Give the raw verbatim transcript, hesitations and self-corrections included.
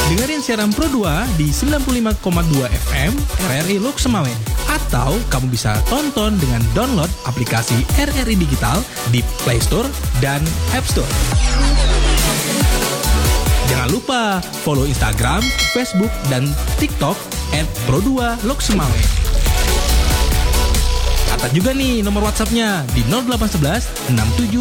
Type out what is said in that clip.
Dengerin siaran Pro dua di sembilan puluh lima koma dua F M R R I Lok Semawe. Atau kamu bisa tonton dengan download aplikasi R R I Digital di Play Store dan App Store. Jangan lupa follow Instagram, Facebook, dan TikTok at Pro dua Lok Semawe. Catat juga nih nomor WhatsApp-nya di nol delapan satu satu enam tujuh